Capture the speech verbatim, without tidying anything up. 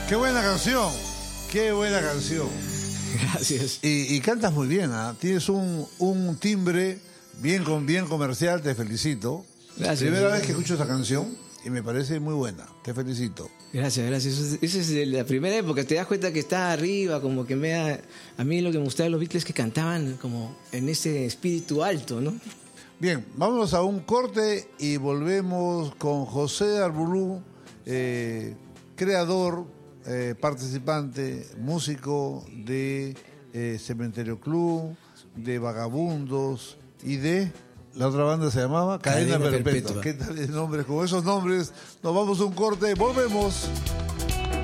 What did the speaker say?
Qué buena canción, qué buena canción. Gracias. Y, y cantas muy bien, ¿eh? Tienes un, un timbre bien, con, bien comercial, te felicito. Gracias. Primera vez que escucho esta canción y me parece muy buena, te felicito. Gracias, gracias. Eso es, eso es de la primera época, te das cuenta que está arriba, como que me da... A mí lo que me gustaba de los Beatles es que cantaban como en ese espíritu alto, ¿no? Bien, vámonos a un corte y volvemos con José Arboulou, eh, creador, eh, participante, músico de eh, Cementerio Club, de Vagabundos y de... La otra banda se llamaba Cadena, Cadena Perpetua. Perpetua. ¿Qué tal el nombre? Con esos nombres nos vamos a un corte, volvemos.